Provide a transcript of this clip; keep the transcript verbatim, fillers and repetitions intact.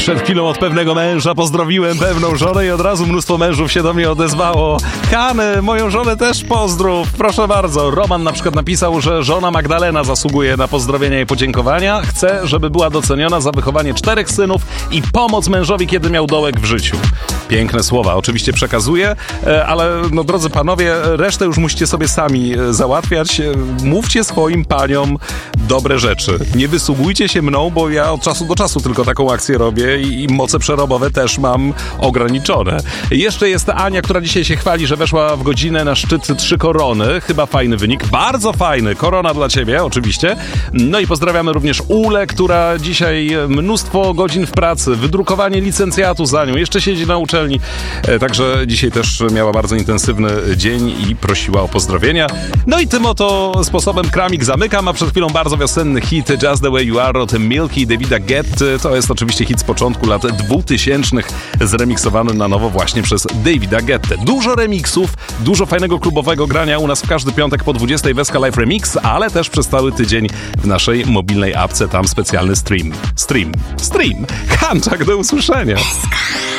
Przed chwilą od pewnego męża pozdrowiłem pewną żonę i od razu mnóstwo mężów się do mnie odezwało. Hany, moją żonę też pozdrów, proszę bardzo. Roman na przykład napisał, że żona Magdalena zasługuje na pozdrowienia i podziękowania. Chce, żeby była doceniona za wychowanie czterech synów i pomoc mężowi, kiedy miał dołek w życiu. Piękne słowa, oczywiście przekazuję, ale no drodzy panowie, resztę już musicie sobie sami załatwiać. Mówcie swoim paniom dobre rzeczy. Nie wysługujcie się mną, bo ja od czasu do czasu tylko taką akcję robię i moce przerobowe też mam ograniczone. Jeszcze jest Ania, która dzisiaj się chwali, że weszła w godzinę na szczyt trzy korony. Chyba fajny wynik. Bardzo fajny. Korona dla ciebie, oczywiście. No i pozdrawiamy również Ulę, która dzisiaj mnóstwo godzin w pracy, wydrukowanie licencjatu za nią, jeszcze siedzi na uczelni. Także dzisiaj też miała bardzo intensywny dzień i prosiła o pozdrowienia. No i tym oto sposobem Kramik zamykam, a przed chwilą bardzo wiosenny hit Just the Way You Are od Milky Davida Guetty. To jest oczywiście hit z początku lat dwutysięcznych, zremiksowany na nowo właśnie przez Davida Guettę. Dużo remiksów, dużo fajnego klubowego grania u nas w każdy piątek po dwudziestej Weska Live Remix, ale też przez cały tydzień w naszej mobilnej apce, tam specjalny stream. Stream. Stream. Hanczak, do usłyszenia.